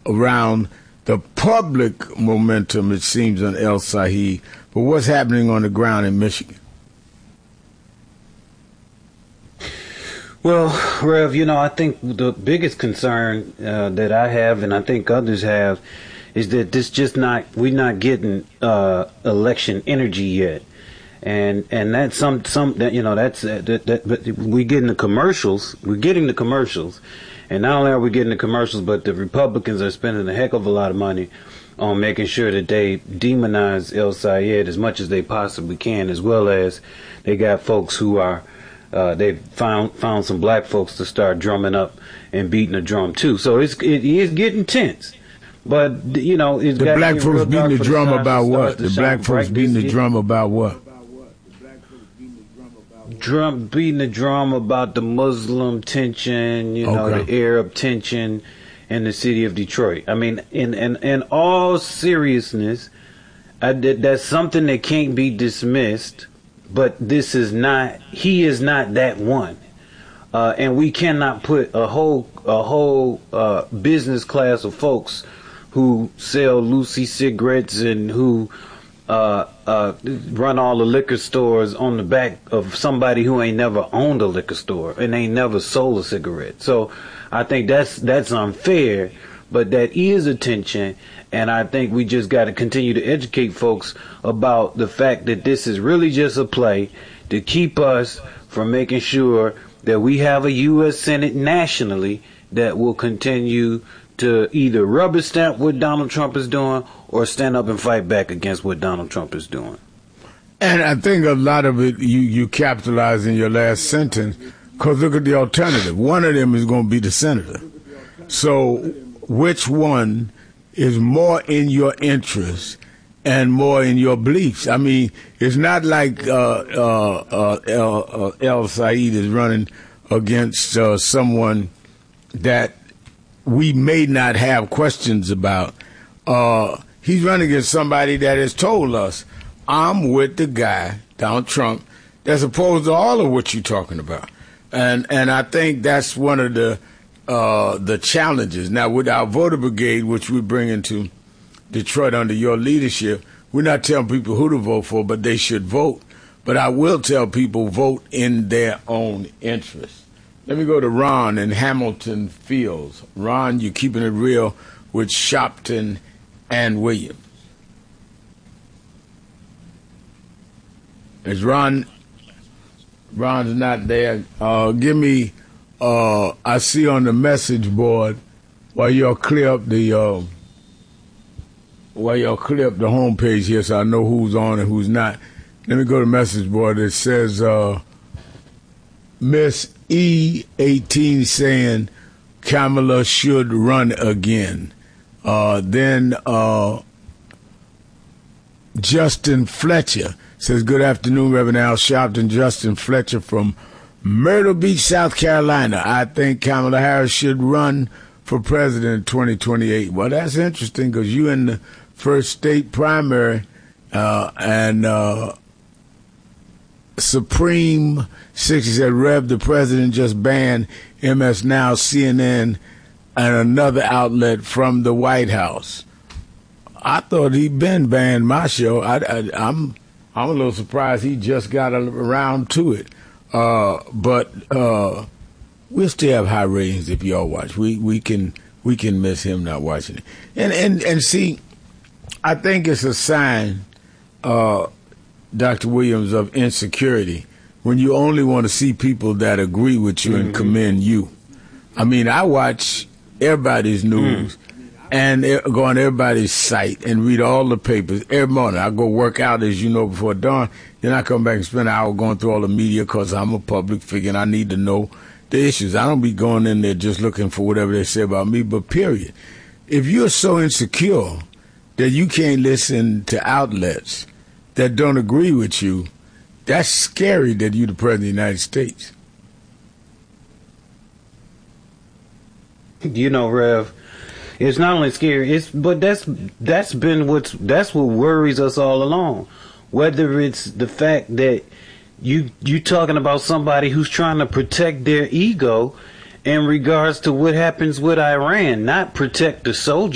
around the public momentum, it seems, on El Said. But what's happening on the ground in Michigan? Well, Rev, I think the biggest concern that I have, and I think others have, is that we're not getting election energy yet, and that's but we're getting the commercials. We're getting the commercials, and not only are we getting the commercials, but the Republicans are spending a heck of a lot of money on making sure that they demonize El Sayed as much as they possibly can, as well as they got folks who are. They've found some black folks to start drumming up and beating the drum too. So it is getting tense. But it's the black folks beating the drum about what? The black folks beating the drum about what? Beating the drum about the Muslim tension, the Arab tension in the city of Detroit. I mean, in all seriousness, that's something that can't be dismissed. But he is not that one. And we cannot put a whole business class of folks who sell Lucy cigarettes and who run all the liquor stores on the back of somebody who ain't never owned a liquor store and ain't never sold a cigarette. So I think that's unfair, but that is attention. And I think we just got to continue to educate folks about the fact that this is really just a play to keep us from making sure that we have a U.S. Senate nationally that will continue to either rubber stamp what Donald Trump is doing or stand up and fight back against what Donald Trump is doing. And I think a lot of it you capitalize in your last sentence, because look at the alternative. One of them is going to be the senator. So which one is more in your interest and more in your beliefs? I mean, it's not like El Said is running against someone that we may not have questions about. He's running against somebody that has told us, I'm with the guy, Donald Trump, that's opposed to all of what you're talking about. And I think that's one of the challenges. Now, with our voter brigade, which we bring into Detroit under your leadership, we're not telling people who to vote for, but they should vote. But I will tell people vote in their own interest. Let me go to Ron in Hamilton Fields. Ron, you're keeping it real with Shopton and Williams. Is Ron's not there? Give me. I see on the message board while y'all clear up the homepage here, so I know who's on and who's not. Let me go to the message board. It says Miss E18 saying Kamala should run again. Then Justin Fletcher says, good afternoon, Reverend Al Sharpton. Justin Fletcher from Myrtle Beach, South Carolina. I think Kamala Harris should run for president in 2028. Well, that's interesting because you in the first state primary and Supreme 60 said, Rev, the president just banned MS Now, CNN, and another outlet from the White House. I thought he'd been banned my show. I'm a little surprised he just got around to it. But we'll still have high ratings if y'all watch. We can miss him not watching it. And see, I think it's a sign, Dr. Williams, of insecurity when you only want to see people that agree with you and commend you. I mean, I watch everybody's news and go on everybody's site and read all the papers every morning. I go work out, as you know, before dawn. Then I come back and spend an hour going through all the media because I'm a public figure and I need to know the issues. I don't be going in there just looking for whatever they say about me, but period. If you're so insecure that you can't listen to outlets that don't agree with you, that's scary that you're the president of the United States. You know, Rev, it's not only scary, but that's what worries us all along. Whether it's the fact that you talking about somebody who's trying to protect their ego in regards to what happens with Iran, not protect the soldiers.